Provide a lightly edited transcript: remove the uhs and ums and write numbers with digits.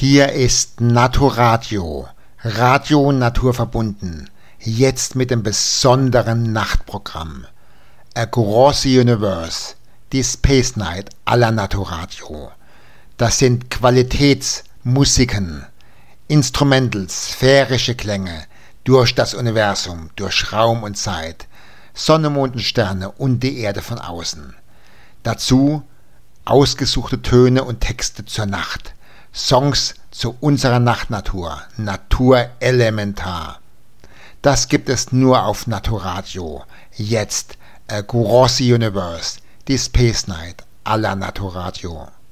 Hier ist Naturadio, Radio naturverbunden, jetzt mit dem besonderen Nachtprogramm. Across the Universe, die Space Night aller Naturadio. Das sind Qualitätsmusiken, Instrumentals, sphärische Klänge durch das Universum, durch Raum und Zeit, Sonne, Mond und Sterne und die Erde von außen. Dazu ausgesuchte Töne und Texte zur Nacht, Songs zu unserer Nachtnatur, Natur elementar. Das gibt es nur auf Naturadio. Jetzt Across the Universe, die Space Night aller Naturadio.